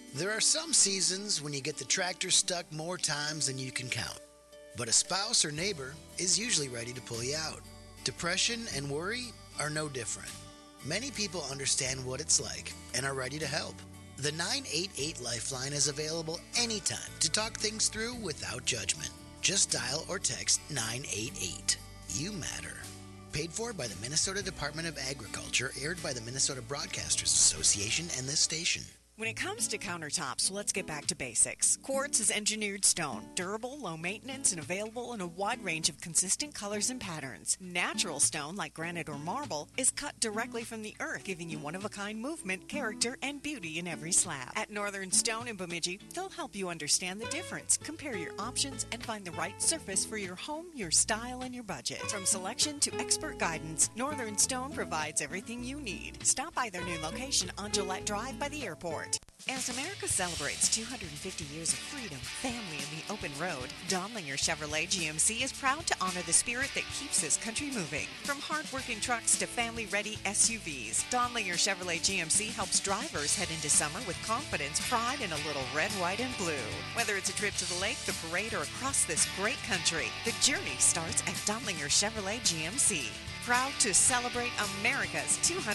There are some seasons when you get the tractor stuck more times than you can count. But a spouse or neighbor is usually ready to pull you out. Depression and worry are no different. Many people understand what it's like and are ready to help. The 988 Lifeline is available anytime to talk things through without judgment. Just dial or text 988. You matter. Paid for by the Minnesota Department of Agriculture, aired by the Minnesota Broadcasters Association and this station. When it comes to countertops, let's get back to basics. Quartz is engineered stone, durable, low maintenance, and available in a wide range of consistent colors and patterns. Natural stone, like granite or marble, is cut directly from the earth, giving you one-of-a-kind movement, character, and beauty in every slab. At Northern Stone in Bemidji, they'll help you understand the difference, compare your options, and find the right surface for your home, your style, and your budget. From selection to expert guidance, Northern Stone provides everything you need. Stop by their new location on Gillette Drive by the airport. As America celebrates 250 years of freedom, family, and the open road, Donlinger Chevrolet GMC is proud to honor the spirit that keeps this country moving. From hard-working trucks to family-ready SUVs, Donlinger Chevrolet GMC helps drivers head into summer with confidence, pride, and a little red, white, and blue. Whether it's a trip to the lake, the parade, or across this great country, the journey starts at Donlinger Chevrolet GMC. Proud to celebrate America's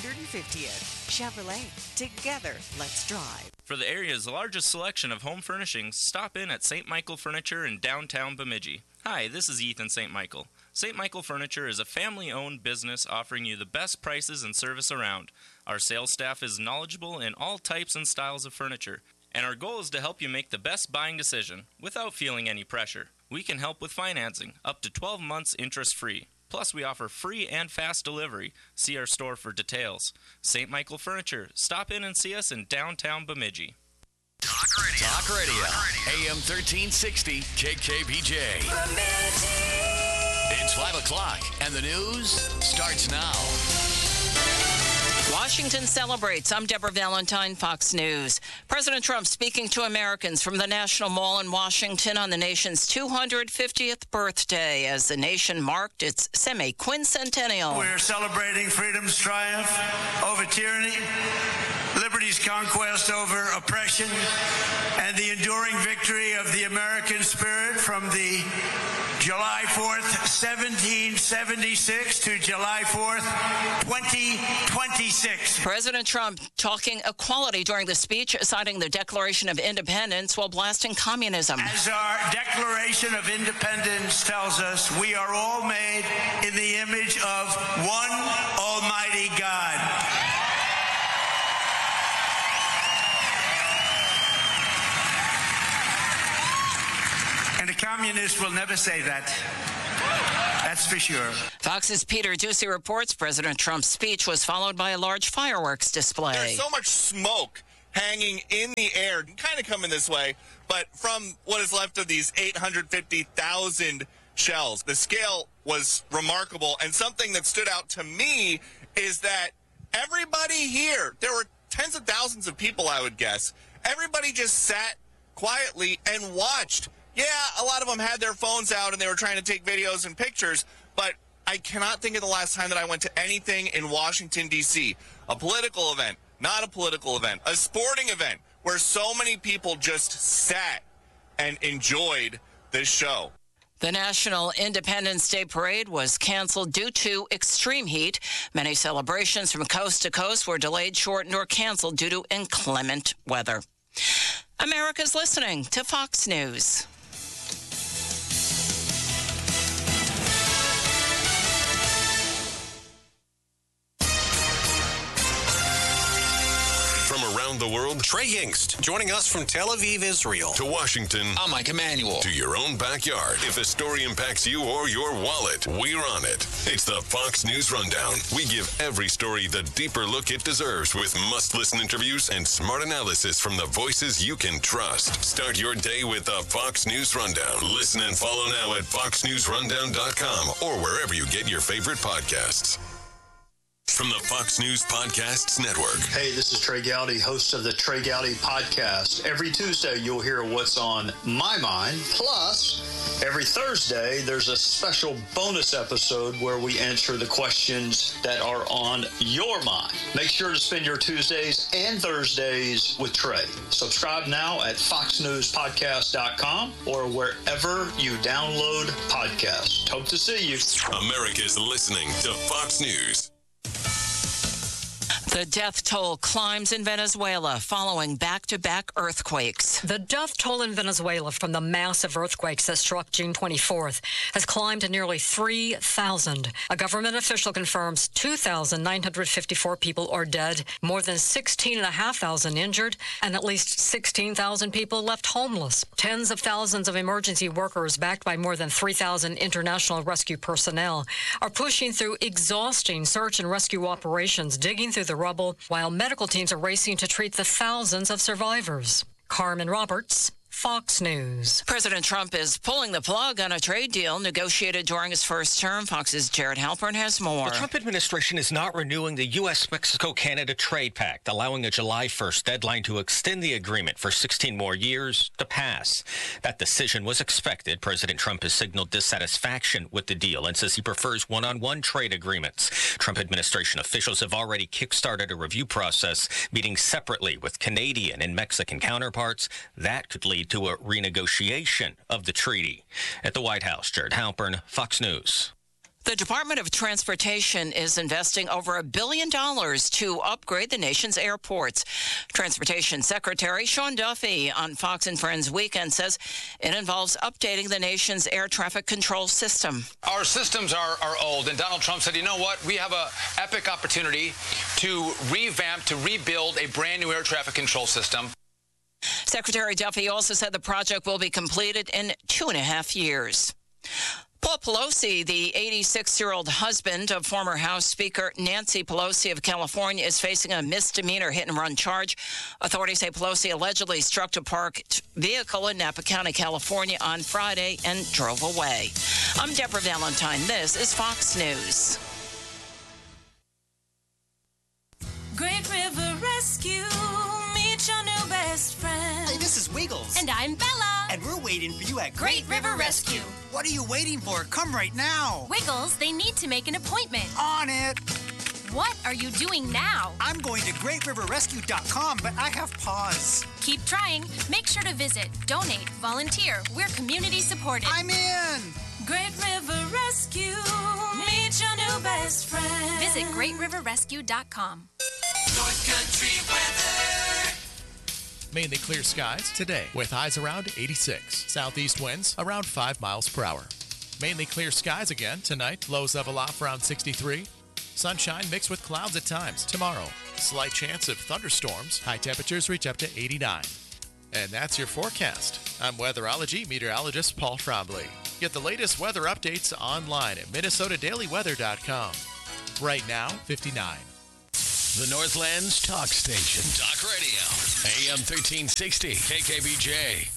250th. Chevrolet. Together, let's drive. For the area's largest selection of home furnishings, stop in at St. Michael Furniture in downtown Bemidji. Hi, this is Ethan St. Michael. St. Michael Furniture is a family-owned business offering you the best prices and service around. Our sales staff is knowledgeable in all types and styles of furniture, and our goal is to help you make the best buying decision without feeling any pressure. We can help with financing, up to 12 months interest-free. Plus, we offer free and fast delivery. See our store for details. St. Michael Furniture. Stop in and see us in downtown Bemidji. Talk Radio. Talk Radio. AM 1360 KKBJ. Bemidji. It's 5 o'clock, and the news starts now. Washington celebrates. I'm Deborah Valentine, Fox News. President Trump speaking to Americans from the National Mall in Washington on the nation's 250th birthday as the nation marked its semi-quincentennial. We're celebrating freedom's triumph over tyranny, liberty's conquest over oppression, and the enduring victory of the American spirit from the July 4th, 1776 to July 4th, 2026. President Trump talking equality during the speech, citing the Declaration of Independence while blasting communism. As our Declaration of Independence tells us, we are all made in the image of one Almighty God. And a communist will never say that. That's for sure. Fox's Peter Ducey reports President Trump's speech was followed by a large fireworks display. There's so much smoke hanging in the air, kind of coming this way, but from what is left of these 850,000 shells. The scale was remarkable, and something that stood out to me is that everybody here, there were tens of thousands of people, I would guess, everybody just sat quietly and watched. Yeah, a lot of them had their phones out and they were trying to take videos and pictures, but I cannot think of the last time that I went to anything in Washington, D.C., a political event, not a political event, a sporting event, where so many people just sat and enjoyed this show. The National Independence Day Parade was canceled due to extreme heat. Many celebrations from coast to coast were delayed, shortened, or canceled due to inclement weather. America's listening to Fox News. From around the world, Trey Yingst, joining us from Tel Aviv, Israel. To Washington, I'm Mike Emanuel. To your own backyard. If a story impacts you or your wallet, we're on it. It's the Fox News Rundown. We give every story the deeper look it deserves with must-listen interviews and smart analysis from the voices you can trust. Start your day with the Fox News Rundown. Listen and follow now at foxnewsrundown.com or wherever you get your favorite podcasts. From the Fox News Podcasts Network. Hey, this is Trey Gowdy, host of the Trey Gowdy Podcast. Every Tuesday, you'll hear what's on my mind. Plus, Every Thursday, there's a special bonus episode where we answer the questions that are on your mind. Make sure to spend your Tuesdays and Thursdays with Trey. Subscribe now at foxnewspodcast.com or wherever you download podcasts. Hope to see you. America's listening to Fox News. The death toll climbs in Venezuela following back-to-back earthquakes. The death toll in Venezuela from the massive earthquakes that struck June 24th has climbed to nearly 3,000. A government official confirms 2,954 people are dead, more than 16,500 injured, and at least 16,000 people left homeless. Tens of thousands of emergency workers, backed by more than 3,000 international rescue personnel, are pushing through exhausting search and rescue operations, digging through the rubble, while medical teams are racing to treat the thousands of survivors. Carmen Roberts, Fox News. President Trump is pulling the plug on a trade deal negotiated during his first term. Fox's Jared Halpern has more. The Trump administration is not renewing the U.S.-Mexico-Canada Trade Pact, allowing a July 1st deadline to extend the agreement for 16 more years to pass. That decision was expected. President Trump has signaled dissatisfaction with the deal and says he prefers one-on-one trade agreements. Trump administration officials have already kickstarted a review process, meeting separately with Canadian and Mexican counterparts. That could lead to a renegotiation of the treaty. At the White House, Jared Halpern, Fox News. The Department of Transportation is investing over $1 billion to upgrade the nation's airports. Transportation Secretary Sean Duffy on Fox and Friends Weekend says it involves updating the nation's air traffic control system. Our systems are old, and Donald Trump said, you know what, we have an epic opportunity to revamp, to rebuild a brand new air traffic control system. Secretary Duffy also said the project will be completed in 2.5 years. Paul Pelosi, the 86-year-old husband of former House Speaker Nancy Pelosi of California, is facing a misdemeanor hit-and-run charge. Authorities say Pelosi allegedly struck a parked vehicle in Napa County, California on Friday and drove away. I'm Deborah Valentine. This is Fox News. Great River Rescue, meet your new best friend. Hey, this is Wiggles. And I'm Bella. And we're waiting for you at Great River Rescue. What are you waiting for? Come right now. Wiggles, they need to make an appointment. On it. What are you doing now? I'm going to GreatRiverRescue.com, but I have pause. Keep trying. Make sure to visit, donate, volunteer. We're community supported. I'm in. Great River Rescue, meet your new best friend. Visit GreatRiverRescue.com. North Country weather. Mainly clear skies today with highs around 86. Southeast winds around 5 miles per hour. Mainly clear skies again tonight. Lows level off around 63. Sunshine mixed with clouds at times tomorrow. Slight chance of thunderstorms. High temperatures reach up to 89. And that's your forecast. I'm weatherology meteorologist Paul Trombley. Get the latest weather updates online at MinnesotaDailyWeather.com. Right now, 59. The Northland's talk station. Talk Radio. AM 1360. KKBJ.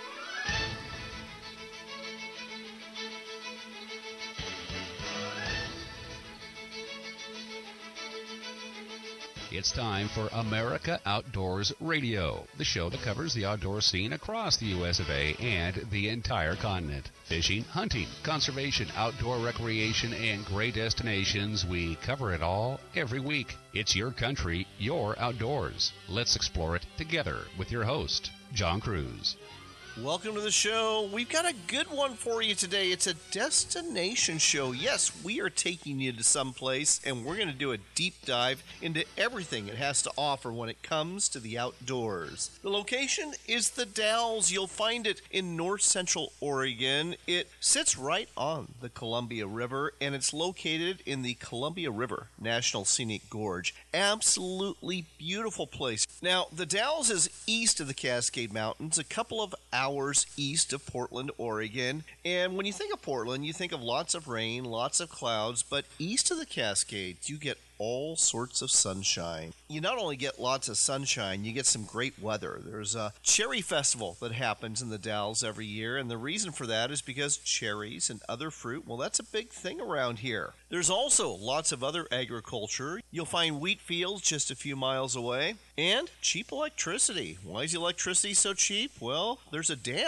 It's time for America Outdoors Radio, the show that covers the outdoor scene across the U.S. of A. and the entire continent. Fishing, hunting, conservation, outdoor recreation, and great destinations. We cover it all every week. It's your country, your outdoors. Let's explore it together with your host, John Cruz. Welcome to the show. We've got a good one for you today. It's a destination show. Yes, we are taking you to someplace, and we're going to do a deep dive into everything it has to offer when it comes to the outdoors. The location is the Dalles. You'll find it in north central Oregon. It sits right on the Columbia River, and it's located in the Columbia River National Scenic Gorge. Absolutely beautiful place. Now, the Dalles is east of the Cascade Mountains, a couple of hours east of Portland, Oregon. And when you think of Portland, you think of lots of rain, lots of clouds, but east of the Cascades, you get all sorts of sunshine. You not only get lots of sunshine, you get some great weather. There's a cherry festival that happens in the Dalles every year, and the reason for that is because cherries and other fruit, well, that's a big thing around here. There's also lots of other agriculture. You'll find wheat fields just a few miles away, and cheap electricity. Why is electricity so cheap? Well, there's a dam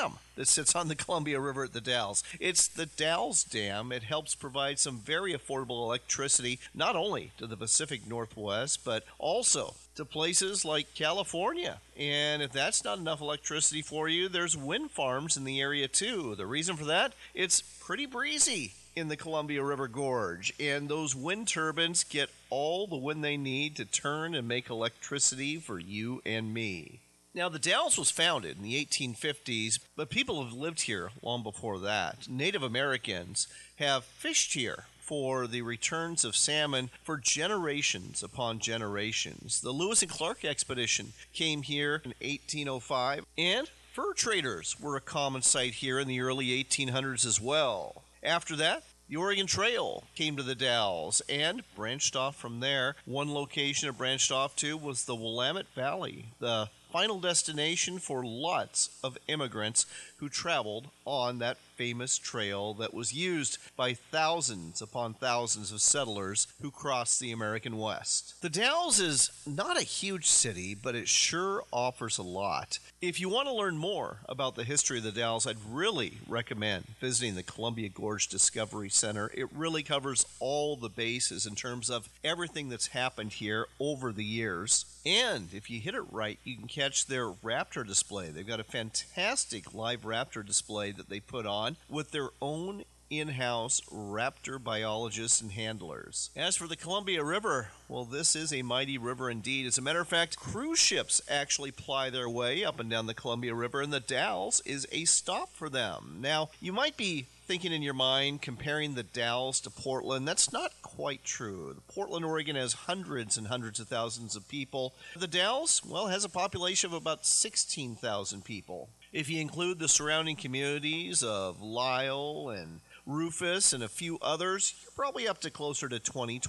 that sits on the Columbia River at the Dalles. It's the Dalles Dam. It helps provide some very affordable electricity, not only to the Pacific Northwest, but also to places like California. And if that's not enough electricity for you, there's wind farms in the area too. The reason for that? It's pretty breezy in the Columbia River Gorge, and those wind turbines get all the wind they need to turn and make electricity for you and me. Now, the Dalles was founded in the 1850s, but people have lived here long before that. Native Americans have fished here for the returns of salmon for generations upon generations. The Lewis and Clark expedition came here in 1805, and fur traders were a common sight here in the early 1800s as well. After that, the Oregon Trail came to the Dalles and branched off from there. One location it branched off to was the Willamette Valley, the final destination for lots of immigrants who traveled on that famous trail that was used by thousands upon thousands of settlers who crossed the American West. The Dalles is not a huge city, but it sure offers a lot. If you want to learn more about the history of the Dalles, I'd really recommend visiting the Columbia Gorge Discovery Center. It really covers all the bases in terms of everything that's happened here over the years. And if you hit it right, you can catch their raptor display. They've got a fantastic live raptor display that they put on with their own in-house raptor biologists and handlers. As for the Columbia River, well, this is a mighty river indeed. As a matter of fact, cruise ships actually ply their way up and down the Columbia River, and the Dalles is a stop for them. Now, you might be thinking in your mind, comparing the Dalles to Portland. That's not quite true. Portland, Oregon has hundreds and hundreds of thousands of people. The Dalles, well, has a population of about 16,000 people. If you include the surrounding communities of Lisle and Rufus and a few others, you're probably up to closer to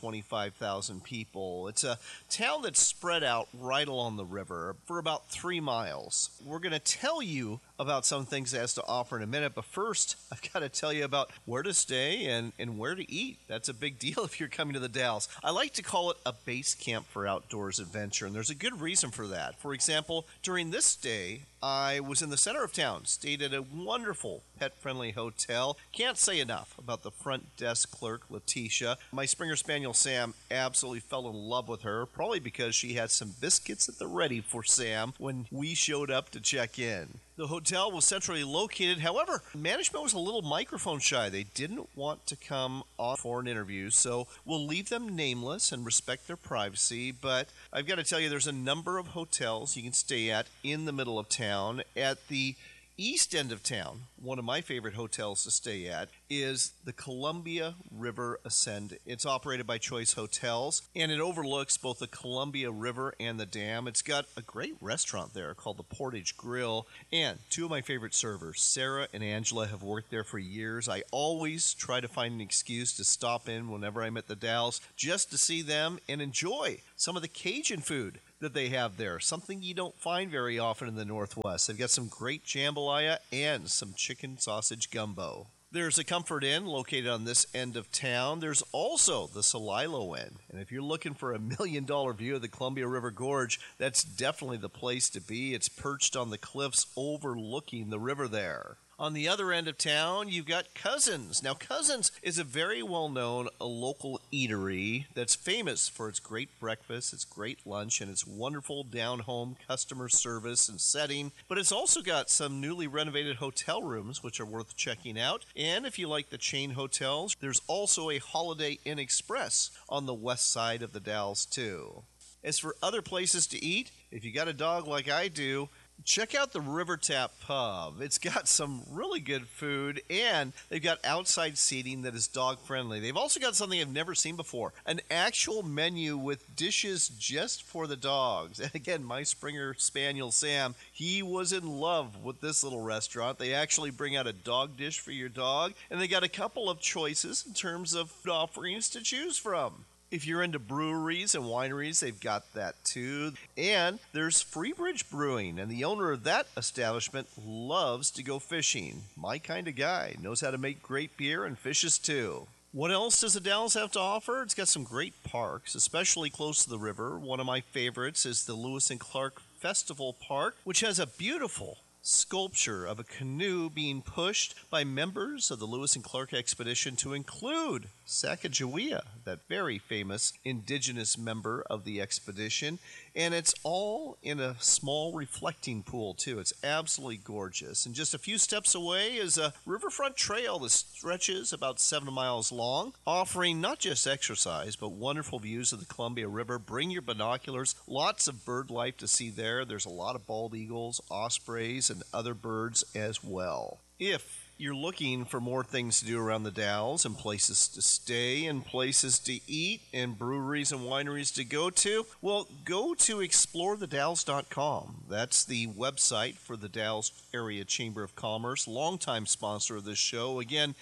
25,000 people. It's a town that's spread out right along the river for about 3 miles. We're going to tell you about some things it has to offer in a minute, but first, I've got to tell you about where to stay and where to eat. That's a big deal if you're coming to the Dalles. I like to call it a base camp for outdoors adventure, and there's a good reason for that. For example, during this stay, I was in the center of town, stayed at a wonderful pet-friendly hotel. Can't say enough about the front desk clerk, Letitia. My Springer Spaniel, Sam, absolutely fell in love with her, probably because she had some biscuits at the ready for Sam when we showed up to check in. The hotel was centrally located. However, management was a little microphone shy. They didn't want to come on for an interview, so we'll leave them nameless and respect their privacy. But I've got to tell you, there's a number of hotels you can stay at in the middle of town. At the east end of town, one of my favorite hotels to stay at is the Columbia River Ascend. It's operated by Choice Hotels, and it overlooks both the Columbia River and the dam. It's got a great restaurant there called the Portage Grill, and two of my favorite servers, Sarah and Angela, have worked there for years. I always try to find an excuse to stop in whenever I'm at the Dalles just to see them and enjoy some of the Cajun food that they have there, something you don't find very often in the Northwest. They've got some great jambalaya and some chicken sausage gumbo. There's a Comfort Inn located on this end of town. There's also the Celilo Inn. And if you're looking for $1 million view of the Columbia River Gorge, that's definitely the place to be. It's perched on the cliffs overlooking the river there. On the other end of town, you've got Cousins. Now, Cousins is a very well-known local eatery that's famous for its great breakfast, its great lunch, and its wonderful down-home customer service and setting. But it's also got some newly renovated hotel rooms, which are worth checking out. And if you like the chain hotels, there's also a Holiday Inn Express on the west side of the Dalles, too. As for other places to eat, if you got a dog like I do, check out the River Tap Pub. It's got some really good food, and they've got outside seating that is dog-friendly. They've also got something I've never seen before, an actual menu with dishes just for the dogs. And again, my Springer Spaniel, Sam, he was in love with this little restaurant. They actually bring out a dog dish for your dog, and they got a couple of choices in terms of offerings to choose from. If you're into breweries and wineries, they've got that too. And there's Freebridge Brewing, and the owner of that establishment loves to go fishing. My kind of guy, knows how to make great beer and fishes too. What else does the Dalles have to offer? It's got some great parks, especially close to the river. One of my favorites is the Lewis and Clark Festival Park, which has a beautiful sculpture of a canoe being pushed by members of the Lewis and Clark expedition to include Sacagawea, that very famous indigenous member of the expedition. And it's all in a small reflecting pool, too. It's absolutely gorgeous. And just a few steps away is a riverfront trail that stretches about 7 miles long, offering not just exercise, but wonderful views of the Columbia River. Bring your binoculars. Lots of bird life to see there. There's a lot of bald eagles, ospreys, and other birds as well. If you're looking for more things to do around the Dalles and places to stay and places to eat and breweries and wineries to go to, well, go to explorethedalles.com. That's the website for the Dalles Area Chamber of Commerce, longtime sponsor of this show. Again,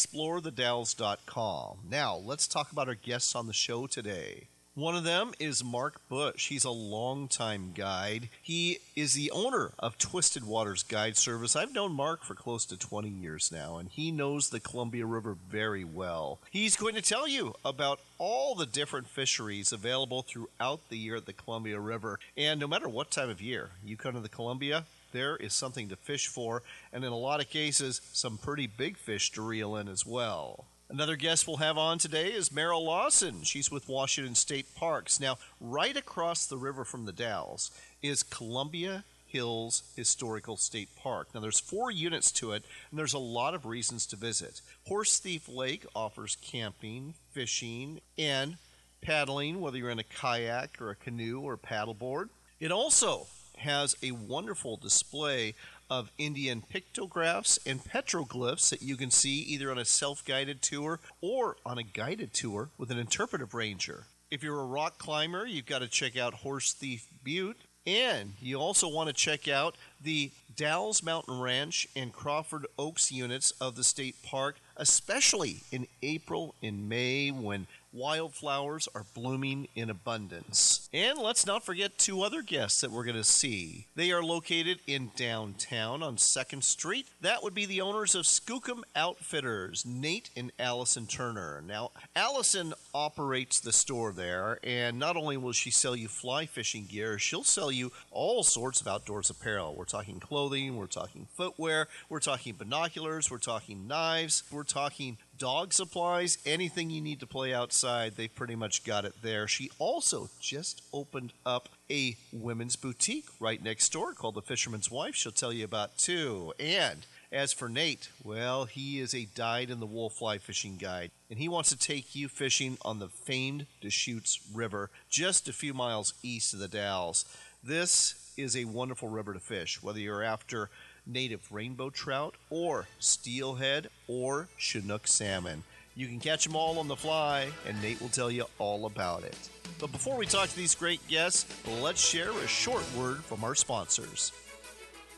explorethedalles.com. Now, let's talk about our guests on the show today. One of them is Mark Bush. He's a longtime guide. He is the owner of Twisted Waters Guide Service. I've known Mark for close to 20 years now, and he knows the Columbia River very well. He's going to tell you about all the different fisheries available throughout the year at the Columbia River. And no matter what time of year you come to the Columbia, there is something to fish for, and in a lot of cases, some pretty big fish to reel in as well. Another guest we'll have on today is Meryl Lawson. She's with Washington State Parks. Now, right across the river from the Dalles is Columbia Hills Historical State Park. Now, there's 4 units to it, and there's a lot of reasons to visit. Horse Thief Lake offers camping, fishing, and paddling, whether you're in a kayak or a canoe or paddleboard. It also has a wonderful display of Indian pictographs and petroglyphs that you can see either on a self-guided tour or on a guided tour with an interpretive ranger. If you're a rock climber, you've got to check out Horse Thief Butte. And you also want to check out the Dalles Mountain Ranch and Crawford Oaks units of the state park, especially in April and May when wildflowers are blooming in abundance. And let's not forget 2 other guests that we're going to see. They are located in downtown on 2nd Street. That would be the owners of Skookum Outfitters, Nate and Allison Turner. Now, Allison operates the store there, and not only will she sell you fly fishing gear, she'll sell you all sorts of outdoors apparel. We're talking clothing, we're talking footwear, we're talking binoculars, we're talking knives, we're talking dog supplies, anything you need to play outside, they pretty much got it there. She also just opened up a women's boutique right next door called The Fisherman's Wife. She'll tell you about too. And as for Nate, well, he is a dyed-in-the-wool fly fishing guide, and he wants to take you fishing on the famed Deschutes River, just a few miles east of the Dalles. This is a wonderful river to fish, whether you're after native rainbow trout or steelhead or Chinook salmon. You can catch them all on the fly, and Nate will tell you all about it. But before we talk to these great guests, let's share a short word from our sponsors.